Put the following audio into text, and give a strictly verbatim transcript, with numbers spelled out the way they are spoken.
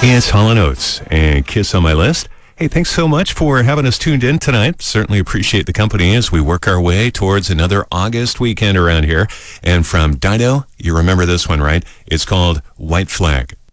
It's Hall and Oates and Kiss on My List. Hey, thanks so much for having us tuned in tonight. Certainly appreciate the company as we work our way towards another August weekend around here. And from Dido, you remember this one, right? It's called White Flag.